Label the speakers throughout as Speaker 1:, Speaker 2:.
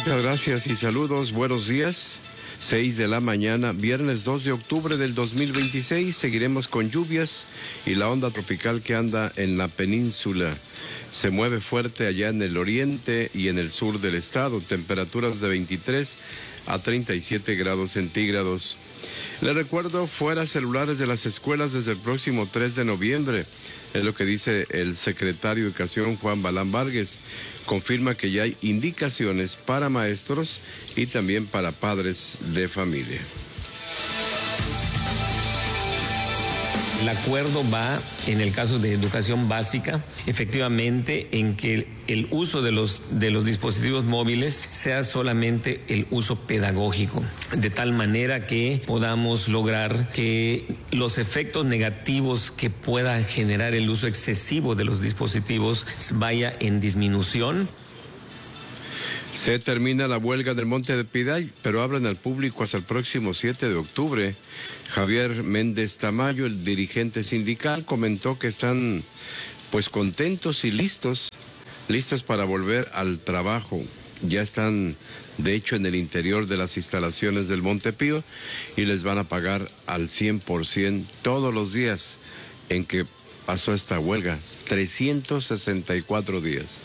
Speaker 1: Muchas gracias y saludos, buenos días. 6 de la mañana, viernes 2 de octubre del 2026, seguiremos con lluvias y la onda tropical que anda en la península. Se mueve fuerte allá en el oriente y en el sur del estado, temperaturas de 23 a 37 grados centígrados. Les recuerdo, fuera celulares de las escuelas desde el próximo 3 de noviembre. Es lo que dice el secretario de Educación, Juan Balán Vargas. Confirma que ya hay indicaciones para maestros y también para padres de familia.
Speaker 2: El acuerdo va, en el caso de educación básica, efectivamente en que el uso de los dispositivos móviles sea solamente el uso pedagógico, de tal manera que podamos lograr que los efectos negativos que pueda generar el uso excesivo de los dispositivos vaya en disminución.
Speaker 1: Se termina la huelga del Monte de Piedad, pero abren al público hasta el próximo 7 de octubre. Javier Méndez Tamayo, el dirigente sindical, comentó que están pues contentos y listos para volver al trabajo. Ya están, de hecho, en el interior de las instalaciones del Monte Pío y les van a pagar al 100% todos los días en que pasó esta huelga, 364 días.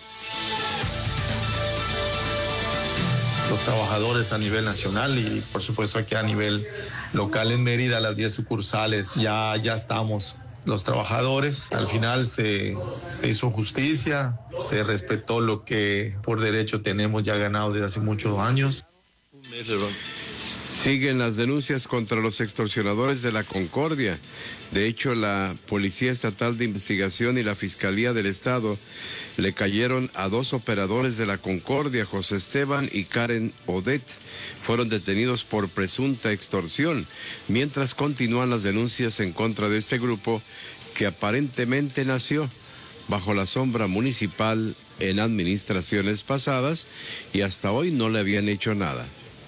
Speaker 3: Los trabajadores a nivel nacional y por supuesto aquí a nivel local en Mérida, las 10 sucursales, ya estamos. Los trabajadores, al final se hizo justicia, se respetó lo que por derecho tenemos ya ganado desde hace muchos años.
Speaker 1: Siguen las denuncias contra los extorsionadores de la Concordia. De hecho, la Policía Estatal de Investigación y la Fiscalía del Estado le cayeron a 2 operadores de la Concordia, José Esteban y Karen Odet. Fueron detenidos por presunta extorsión, mientras continúan las denuncias en contra de este grupo que aparentemente nació bajo la sombra municipal en administraciones pasadas y hasta hoy no le habían hecho nada.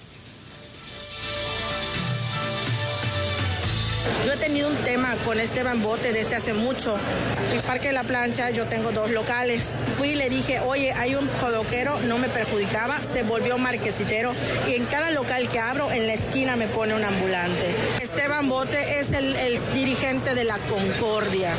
Speaker 4: Yo he tenido un tema con Esteban Bote desde hace mucho. El Parque de la Plancha, yo tengo 2 locales. Fui y le dije, oye, hay un jodoquero, no me perjudicaba, se volvió marquesitero y en cada local que abro, en la esquina me pone un ambulante. Esteban Bote es el dirigente de la Concordia.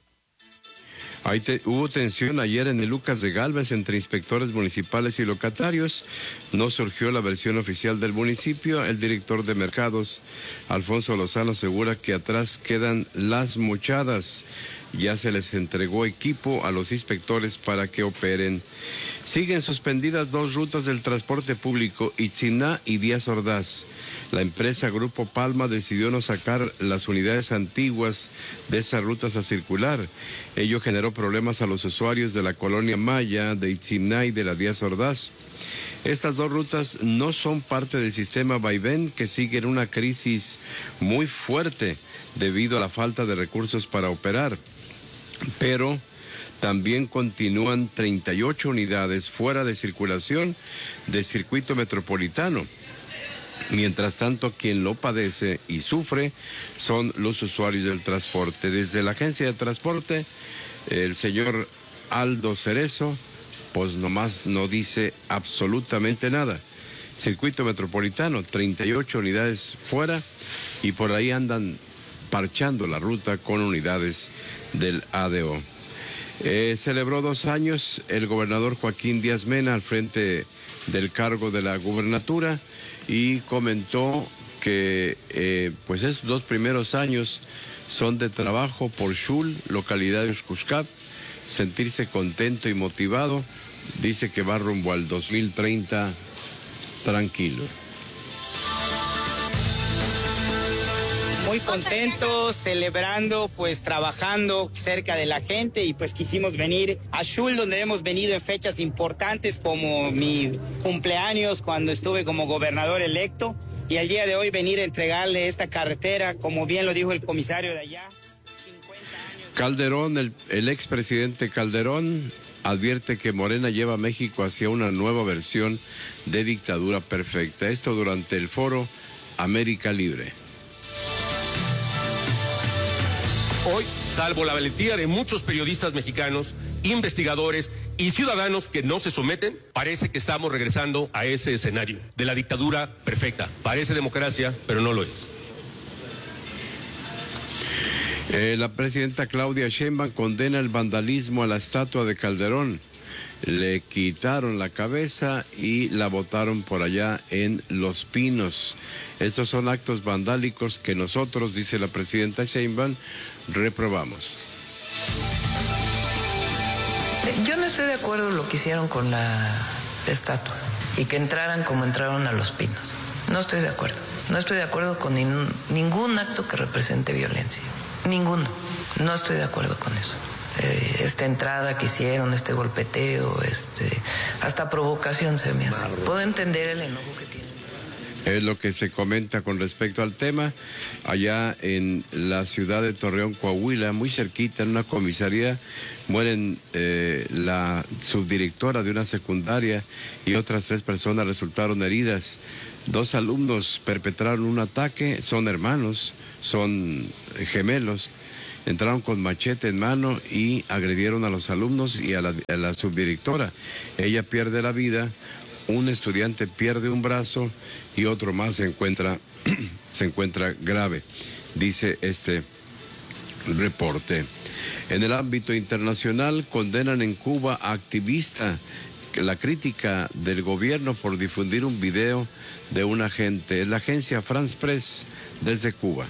Speaker 1: Hubo tensión ayer en el Lucas de Gálvez entre inspectores municipales y locatarios. No surgió la versión oficial del municipio. El director de mercados, Alfonso Lozano, asegura que atrás quedan las mochadas. Ya se les entregó equipo a los inspectores para que operen. Siguen suspendidas 2 rutas del transporte público, Itziná y Díaz Ordaz. La empresa Grupo Palma decidió no sacar las unidades antiguas de esas rutas a circular. Ello generó problemas a los usuarios de la colonia Maya, de Itziná y de la Díaz Ordaz. Estas 2 rutas no son parte del sistema vaivén, que sigue en una crisis muy fuerte debido a la falta de recursos para operar. Pero también continúan 38 unidades fuera de circulación del circuito metropolitano. Mientras tanto, quien lo padece y sufre son los usuarios del transporte. Desde la agencia de transporte, el señor Aldo Cerezo, pues nomás no dice absolutamente nada. Circuito metropolitano, 38 unidades fuera y por ahí andan parchando la ruta con unidades del ADO. Celebró 2 años el gobernador Joaquín Díaz Mena al frente del cargo de la gubernatura y comentó que pues estos 2 primeros años son de trabajo por Xul, localidad de Uxcuscap, sentirse contento y motivado. Dice que va rumbo al 2030 tranquilo.
Speaker 5: Muy contentos, celebrando, pues trabajando cerca de la gente y pues quisimos venir a Xul, donde hemos venido en fechas importantes como mi cumpleaños cuando estuve como gobernador electo y al día de hoy venir a entregarle esta carretera, como bien lo dijo el comisario de allá. 50 años.
Speaker 1: Calderón, el expresidente Calderón advierte que Morena lleva a México hacia una nueva versión de dictadura perfecta. Esto durante el foro América Libre.
Speaker 6: Hoy, salvo la valentía de muchos periodistas mexicanos, investigadores y ciudadanos que no se someten, parece que estamos regresando a ese escenario de la dictadura perfecta. Parece democracia, pero no lo es.
Speaker 1: La presidenta Claudia Sheinbaum condena el vandalismo a la estatua de Calderón. Le quitaron la cabeza y la botaron por allá en Los Pinos. Estos son actos vandálicos que nosotros, dice la presidenta Sheinbaum, reprobamos.
Speaker 7: Yo no estoy de acuerdo en lo que hicieron con la estatua y que entraran como entraron a Los Pinos. No estoy de acuerdo. No estoy de acuerdo con ningún acto que represente violencia. Ninguno. No estoy de acuerdo con eso. Esta entrada que hicieron, este golpeteo, hasta provocación se me hace. Puedo entender el enojo que tienen.
Speaker 1: Es lo que se comenta con respecto al tema. Allá en la ciudad de Torreón, Coahuila, muy cerquita, en una comisaría, mueren la subdirectora de una secundaria y otras 3 personas resultaron heridas. 2 alumnos perpetraron un ataque, son hermanos, son gemelos. Entraron con machete en mano y agredieron a los alumnos y a la subdirectora. Ella pierde la vida, un estudiante pierde un brazo y otro más se encuentra grave, dice este reporte. En el ámbito internacional, condenan en Cuba a activista la crítica del gobierno por difundir un video de un agente. Es la agencia France Press desde Cuba.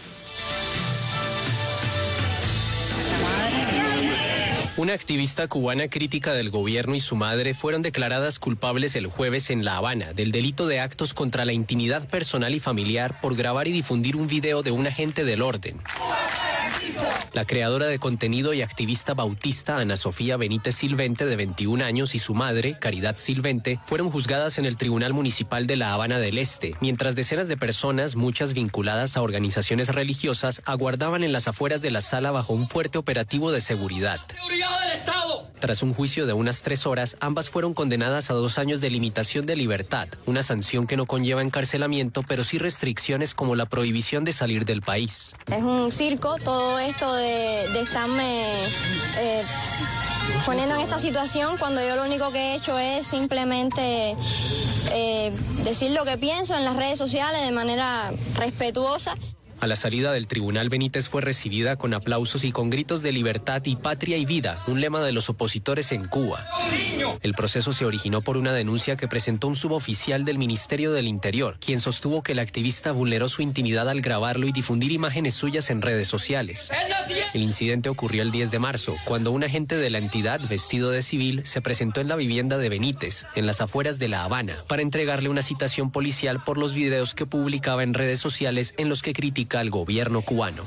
Speaker 8: Una activista cubana crítica del gobierno y su madre fueron declaradas culpables el jueves en La Habana del delito de actos contra la intimidad personal y familiar por grabar y difundir un video de un agente del orden. La creadora de contenido y activista bautista Ana Sofía Benítez Silvente, de 21 años, y su madre, Caridad Silvente, fueron juzgadas en el Tribunal Municipal de La Habana del Este, mientras decenas de personas, muchas vinculadas a organizaciones religiosas, aguardaban en las afueras de la sala bajo un fuerte operativo de seguridad. Tras un juicio de unas 3 horas, ambas fueron condenadas a 2 años de limitación de libertad, una sanción que no conlleva encarcelamiento, pero sí restricciones como la prohibición de salir del país.
Speaker 9: Es un circo todo esto de estarme poniendo en esta situación cuando yo lo único que he hecho es simplemente decir lo que pienso en las redes sociales de manera respetuosa.
Speaker 8: A la salida del tribunal, Benítez fue recibida con aplausos y con gritos de libertad y patria y vida, un lema de los opositores en Cuba. El proceso se originó por una denuncia que presentó un suboficial del Ministerio del Interior, quien sostuvo que la activista vulneró su intimidad al grabarlo y difundir imágenes suyas en redes sociales. El incidente ocurrió el 10 de marzo, cuando un agente de la entidad, vestido de civil, se presentó en la vivienda de Benítez, en las afueras de La Habana, para entregarle una citación policial por los videos que publicaba en redes sociales en los que critica al gobierno cubano.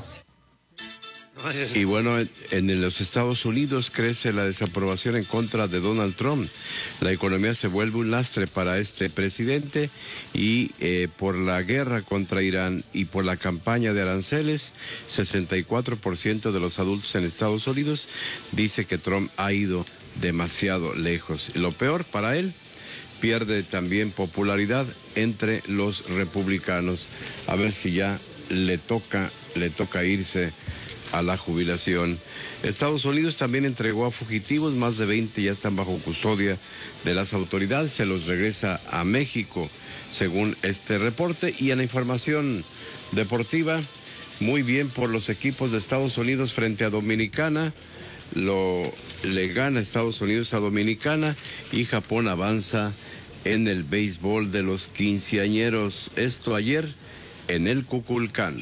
Speaker 1: Y bueno, en los Estados Unidos crece la desaprobación en contra de Donald Trump. La economía se vuelve un lastre para este presidente y por la guerra contra Irán y por la campaña de aranceles, 64% de los adultos en Estados Unidos dice que Trump ha ido demasiado lejos. Lo peor para él, pierde también popularidad entre los republicanos. A ver si ya le toca irse a la jubilación. Estados Unidos también entregó a fugitivos, más de 20 ya están bajo custodia de las autoridades, se los regresa a México, según este reporte. Y en la información deportiva, muy bien por los equipos de Estados Unidos frente a Dominicana. Le gana Estados Unidos a Dominicana y Japón avanza en el béisbol de los quinceañeros. Esto ayer en el Cuculcán.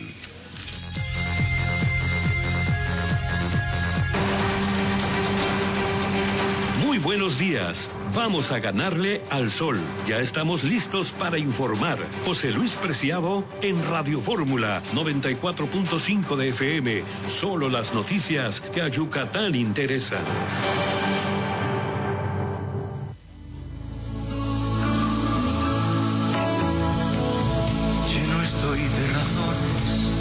Speaker 10: Muy buenos días. Vamos a ganarle al sol. Ya estamos listos para informar. José Luis Preciado en Radio Fórmula 94.5 de FM. Solo las noticias que a Yucatán interesan.
Speaker 11: Lleno estoy de razones